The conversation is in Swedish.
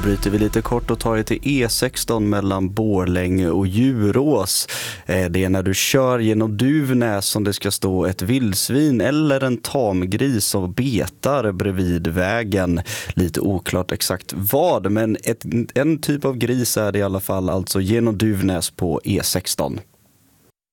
bryter vi lite kort och tar det till E16 mellan Borlänge och Djurås. Det är när du kör genom Duvnäs som det ska stå ett vildsvin eller en tamgris som betar bredvid vägen. Lite oklart exakt vad, men en typ av gris är det i alla fall, alltså genom Duvnäs på E16.